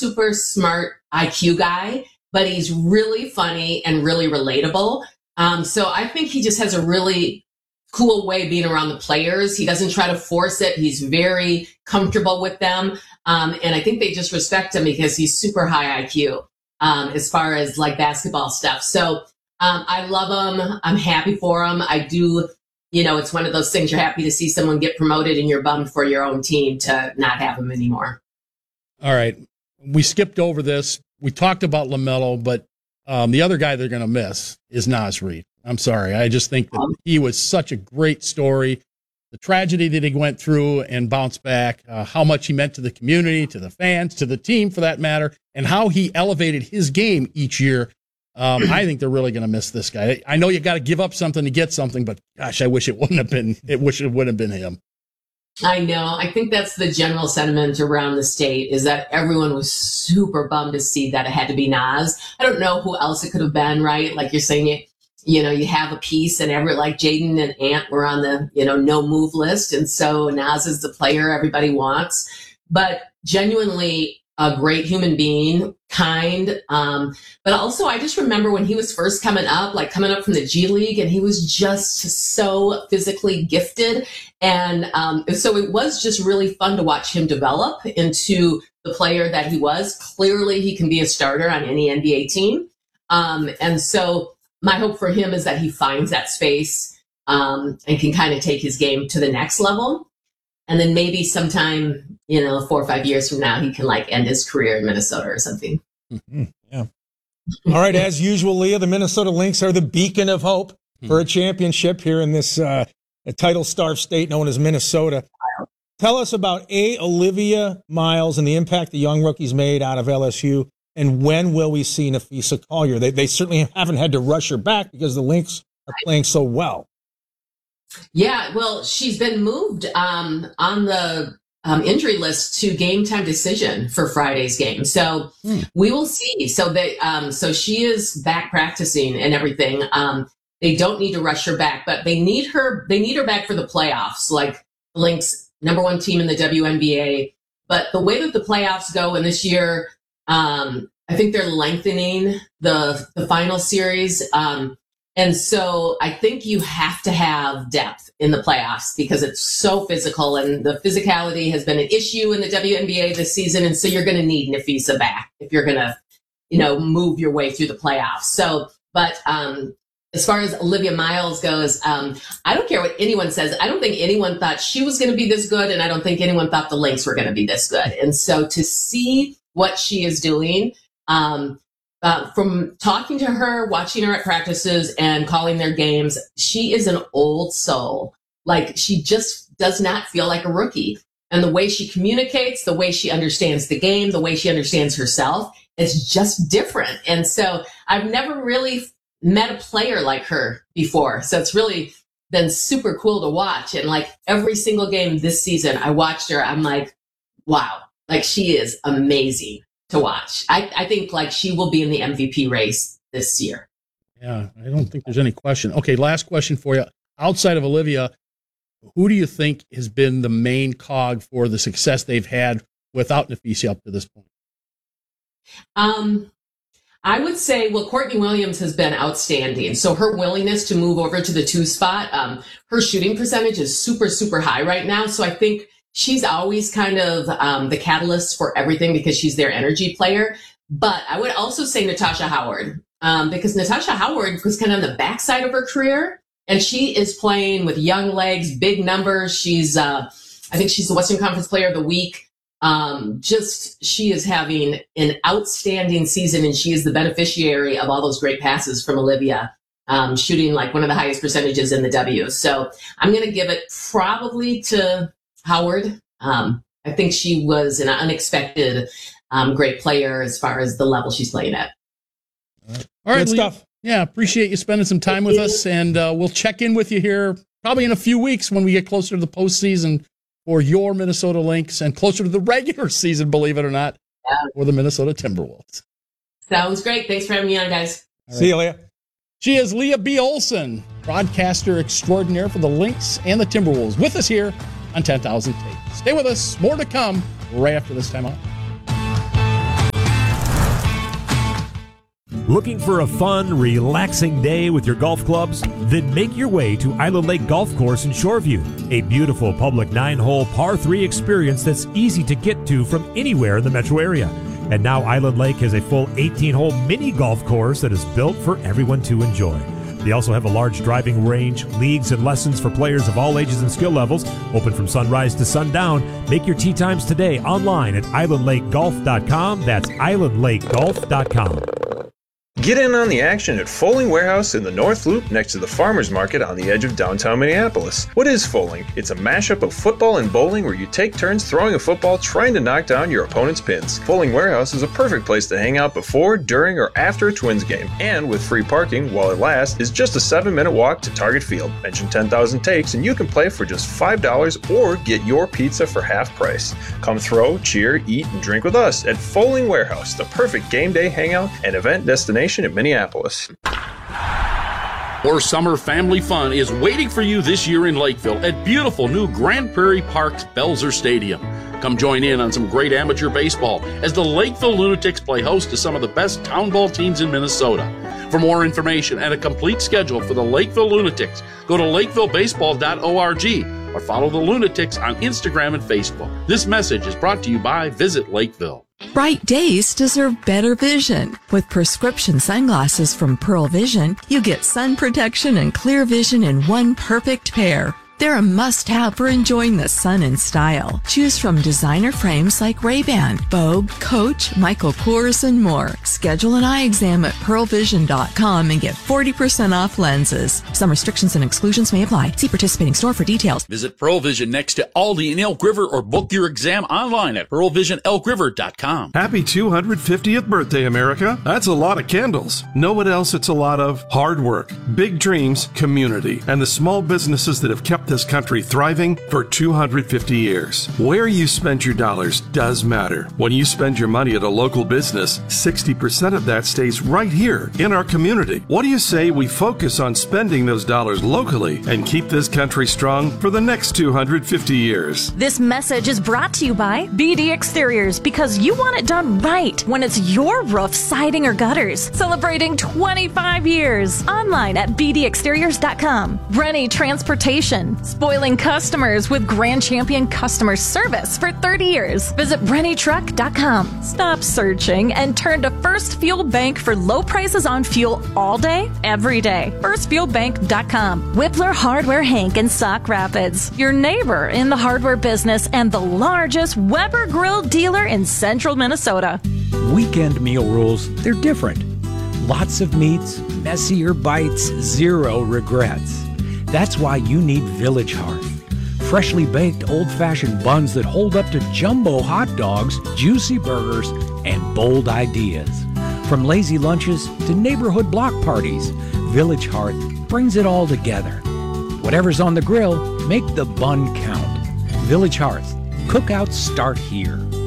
super smart IQ guy, but he's really funny and really relatable. So I think he just has a really cool way of being around the players. He doesn't try to force it. He's very comfortable with them. And I think they just respect him because he's super high IQ as far as like basketball stuff. So I love him. I'm happy for him. I do, it's one of those things you're happy to see someone get promoted and you're bummed for your own team to not have him anymore. All right. We skipped over this. We talked about LaMelo, but the other guy they're going to miss is Naz Reid. I'm sorry. I just think that he was such a great story. The tragedy that he went through and bounced back, how much he meant to the community, to the fans, to the team for that matter, and how he elevated his game each year. I think they're really going to miss this guy. I know you got to give up something to get something, but gosh, I wish it wouldn't have been him. I know. I think that's the general sentiment around the state is that everyone was super bummed to see that it had to be Naz. I don't know who else it could have been, right? Like you're saying, you have a piece and like Jaden and Ant were on the, no move list. And so Naz is the player everybody wants, but genuinely a great human being, kind. But also I just remember when he was first coming up from the G League, and he was just so physically gifted. And so it was just really fun to watch him develop into the player that he was. Clearly he can be a starter on any NBA team. And so my hope for him is that he finds that space and can kind of take his game to the next level. And then maybe sometime, 4 or 5 years from now, he can end his career in Minnesota or something. Mm-hmm. Yeah. All right. As usual, Leah, the Minnesota Lynx are the beacon of hope for a championship here in this title-starved state known as Minnesota. Tell us about Olivia Miles and the impact the young rookies made out of LSU. And when will we see Napheesa Collier? They certainly haven't had to rush her back because the Lynx are playing so well. Yeah, well, she's been moved on the injury list to game time decision for Friday's game. So we will see. So so she is back practicing and everything. They don't need to rush her back, but they need her back for the playoffs, like the Lynx, number one team in the WNBA. But the way that the playoffs go, and this year, I think they're lengthening the final series. And so I think you have to have depth in the playoffs because it's so physical, and the physicality has been an issue in the WNBA this season. And so you're going to need Napheesa back if you're going to, move your way through the playoffs. So, but as far as Olivia Miles goes, I don't care what anyone says. I don't think anyone thought she was going to be this good, and I don't think anyone thought the Lynx were going to be this good. And so to see what she is doing, from talking to her, watching her at practices and calling their games, she is an old soul. She just does not feel like a rookie. And the way she communicates, the way she understands the game, the way she understands herself, it's just different. And so I've never really met a player like her before. So it's really been super cool to watch. And every single game this season, I watched her. I'm like, wow, she is amazing to watch. I think she will be in the MVP race this year. Yeah, I don't think there's any question. Okay, last question for you. Outside of Olivia, who do you think has been the main cog for the success they've had without Napheesa up to this point? I would say, Courtney Williams has been outstanding. So her willingness to move over to the 2 spot, her shooting percentage is super, super high right now. So I think she's always kind of the catalyst for everything because she's their energy player. But I would also say Natasha Howard, because Natasha Howard was kind of on the backside of her career, and she is playing with young legs, big numbers. She's, I think she's the Western Conference Player of the Week. She is having an outstanding season, and she is the beneficiary of all those great passes from Olivia, shooting one of the highest percentages in the W. So I'm going to give it probably to Howard. I think she was an unexpected great player as far as the level she's playing at. All right, good stuff. Yeah, appreciate you spending some time with us, and we'll check in with you here probably in a few weeks when we get closer to the postseason for your Minnesota Lynx and closer to the regular season, believe it or not, for the Minnesota Timberwolves. Sounds great. Thanks for having me on, guys. Right. See you, Leah. She is Leah B. Olson, broadcaster extraordinaire for the Lynx and the Timberwolves, with us here on 10,000 Takes. Stay with us. More to come right after this time out. Looking for a fun, relaxing day with your golf clubs? Then make your way to Island Lake Golf Course in Shoreview, a beautiful public 9-hole par 3 experience that's easy to get to from anywhere in the metro area. And now Island Lake has a full 18-hole mini golf course that is built for everyone to enjoy. They also have a large driving range, leagues and lessons for players of all ages and skill levels, open from sunrise to sundown. Make your tee times today online at islandlakegolf.com. That's islandlakegolf.com. Get in on the action at Foaling Warehouse in the North Loop next to the Farmers Market on the edge of downtown Minneapolis. What is Foaling? It's a mashup of football and bowling where you take turns throwing a football trying to knock down your opponent's pins. Foaling Warehouse is a perfect place to hang out before, during, or after a Twins game. And with free parking while it lasts, is just a 7-minute walk to Target Field. Mention 10,000 takes and you can play for just $5 or get your pizza for half price. Come throw, cheer, eat, and drink with us at Foaling Warehouse, the perfect game day hangout and event destination in Minneapolis. More summer family fun is waiting for you this year in Lakeville at beautiful new Grand Prairie Park's Belzer Stadium. Come join in on some great amateur baseball as the Lakeville Lunatics play host to some of the best town ball teams in Minnesota. For more information and a complete schedule for the Lakeville Lunatics, go to lakevillebaseball.org or follow the Lunatics on Instagram and Facebook. This message is brought to you by Visit Lakeville. Bright days deserve better vision. With prescription sunglasses from Pearl Vision, you get sun protection and clear vision in one perfect pair. They're a must-have for enjoying the sun in style. Choose from designer frames like Ray-Ban, Vogue, Coach, Michael Kors, and more. Schedule an eye exam at pearlvision.com and get 40% off lenses. Some restrictions and exclusions may apply. See participating store for details. Visit Pearl Vision next to Aldi in Elk River or book your exam online at pearlvisionelkriver.com. Happy 250th birthday, America. That's a lot of candles. Know what else it's a lot of? Hard work, big dreams, community, and the small businesses that have kept this country thriving for 250 years. Where you spend your dollars does matter. When you spend your money at a local business, 60% of that stays right here in our community. What do you say we focus on spending those dollars locally and keep this country strong for the next 250 years? This message is brought to you by BD Exteriors, because you want it done right when it's your roof, siding, or gutters. Celebrating 25 years. Online at bdexteriors.com. Rennie Transportation. Spoiling customers with Grand Champion customer service for 30 years. Visit BrennieTruck.com. Stop searching and turn to First Fuel Bank for low prices on fuel all day, every day. FirstFuelBank.com. Whippler Hardware Hank in Sauk Rapids. Your neighbor in the hardware business and the largest Weber Grill dealer in central Minnesota. Weekend meal rules, they're different. Lots of meats, messier bites, zero regrets. That's why you need Village Hearth. Freshly baked old-fashioned buns that hold up to jumbo hot dogs, juicy burgers, and bold ideas. From lazy lunches to neighborhood block parties, Village Hearth brings it all together. Whatever's on the grill, make the bun count. Village Hearth. Cookouts start here.